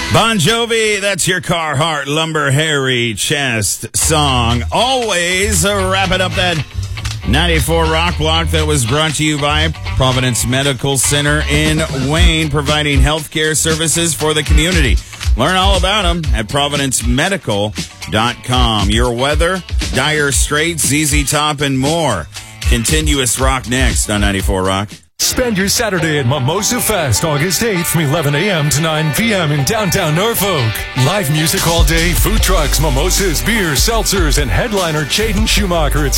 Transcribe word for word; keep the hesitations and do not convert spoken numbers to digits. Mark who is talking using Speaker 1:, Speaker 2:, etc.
Speaker 1: Bon Jovi, that's your Carhartt Lumber Hairy Chest song. Always uh, wrapping up that ninety-four Rock Block that was brought to you by Providence Medical Center in Wayne, providing healthcare services for the community. Learn all about them at providence medical dot com. Your weather, Dire Straits, Z Z Top, and more. Continuous rock next on ninety-four Rock.
Speaker 2: Spend your Saturday at Mimosa Fest, August eighth from eleven a.m. to nine p.m. in downtown Norfolk. Live music all day, food trucks, mimosas, beers, seltzers, and headliner Jaden Schumacher at